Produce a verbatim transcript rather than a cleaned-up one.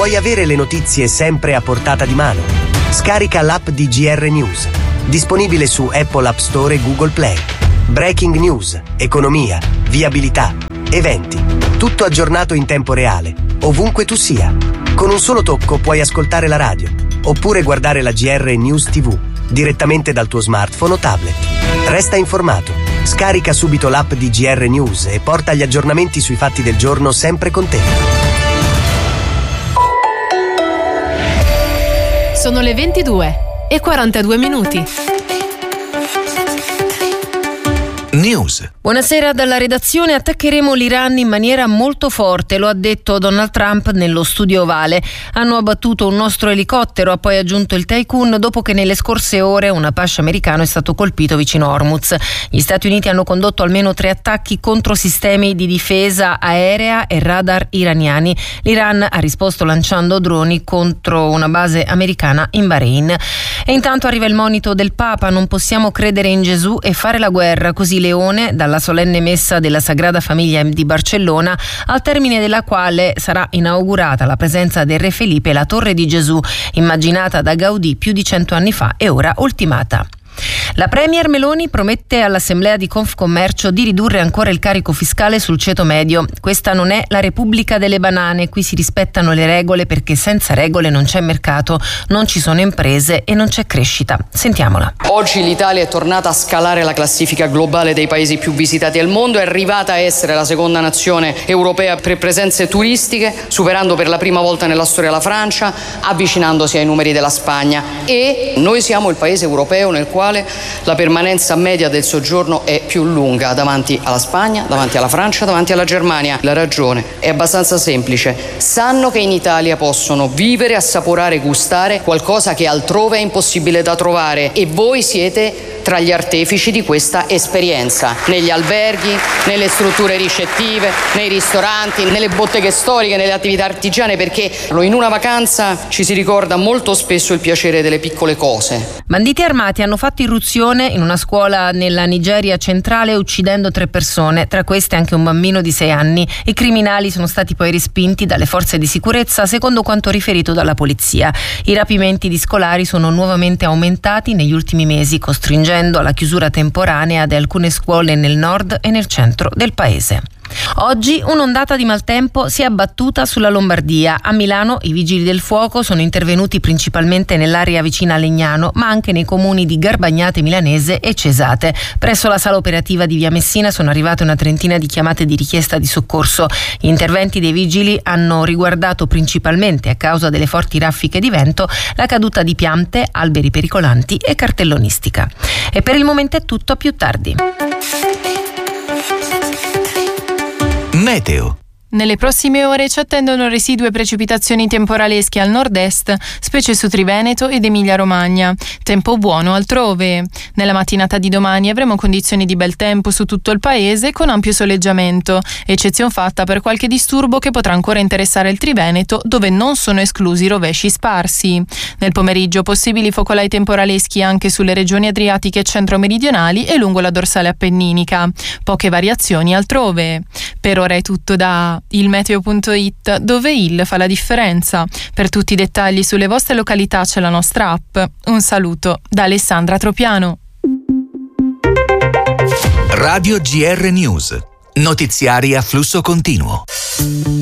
Vuoi avere le notizie sempre a portata di mano? Scarica l'app di G R News, disponibile su Apple App Store e Google Play. Breaking news, economia, viabilità, eventi, tutto aggiornato in tempo reale, ovunque tu sia. Con un solo tocco puoi ascoltare la radio, oppure guardare la G R News tivù, direttamente dal tuo smartphone o tablet. Resta informato. Scarica subito l'app di G R News e porta gli aggiornamenti sui fatti del giorno sempre con te. Sono le ventidue e quarantadue minuti. News. Buonasera dalla redazione. Attaccheremo l'Iran in maniera molto forte, lo ha detto Donald Trump nello studio ovale. Hanno abbattuto un nostro elicottero, ha poi aggiunto il tycoon, dopo che nelle scorse ore un Apache americano è stato colpito vicino Hormuz. Gli Stati Uniti hanno condotto almeno tre attacchi contro sistemi di difesa aerea e radar iraniani. L'Iran ha risposto lanciando droni contro una base americana in Bahrain. E intanto arriva il monito del Papa: non possiamo credere in Gesù e fare la guerra. Così Leone dalla solenne messa della Sagrada Famiglia di Barcellona, al termine della quale sarà inaugurata la presenza del Re Felipe e la Torre di Gesù, immaginata da Gaudì più di cento anni fa e ora ultimata. La Premier Meloni promette all'Assemblea di Confcommercio di ridurre ancora il carico fiscale sul ceto medio. Questa non è la Repubblica delle banane, qui si rispettano le regole perché senza regole non c'è mercato, non ci sono imprese e non c'è crescita. Sentiamola. Oggi l'Italia è tornata a scalare la classifica globale dei paesi più visitati al mondo, è arrivata a essere la seconda nazione europea per presenze turistiche, superando per la prima volta nella storia la Francia, avvicinandosi ai numeri della Spagna, e noi siamo il paese europeo nel quale la permanenza media del soggiorno è più lunga davanti alla Spagna, davanti alla Francia, davanti alla Germania. La ragione è abbastanza semplice: sanno che in Italia possono vivere, assaporare, gustare qualcosa che altrove è impossibile da trovare, e voi siete tra gli artefici di questa esperienza, negli alberghi, nelle strutture ricettive, nei ristoranti, nelle botteghe storiche, nelle attività artigiane, perché in una vacanza ci si ricorda molto spesso il piacere delle piccole cose. Banditi armati hanno fatto irruzione in una scuola nella Nigeria centrale, uccidendo tre persone, tra queste anche un bambino di sei anni. I criminali sono stati poi respinti dalle forze di sicurezza, secondo quanto riferito dalla polizia. I rapimenti di scolari sono nuovamente aumentati negli ultimi mesi, costringendo alla chiusura temporanea di alcune scuole nel nord e nel centro del paese. Oggi un'ondata di maltempo si è abbattuta sulla Lombardia. A Milano i vigili del fuoco sono intervenuti principalmente nell'area vicina a Legnano, ma anche nei comuni di Garbagnate Milanese e Cesate. Presso la sala operativa di Via Messina sono arrivate una trentina di chiamate di richiesta di soccorso. Gli interventi dei vigili hanno riguardato principalmente, a causa delle forti raffiche di vento, la caduta di piante, alberi pericolanti e cartellonistica. E per il momento è tutto, a più tardi. Meteo. Nelle prossime ore ci attendono residue precipitazioni temporalesche al nord-est, specie su Triveneto ed Emilia-Romagna. Tempo buono altrove. Nella mattinata di domani avremo condizioni di bel tempo su tutto il paese, con ampio soleggiamento, eccezion fatta per qualche disturbo che potrà ancora interessare il Triveneto, dove non sono esclusi rovesci sparsi. Nel pomeriggio possibili focolai temporaleschi anche sulle regioni adriatiche centro-meridionali e lungo la dorsale appenninica. Poche variazioni altrove. Per ora è tutto da il meteo punto it, dove il fa la differenza. Per tutti i dettagli sulle vostre località c'è la nostra app. Un saluto da Alessandra Tropiano. Radio G R News. Notiziari a flusso continuo.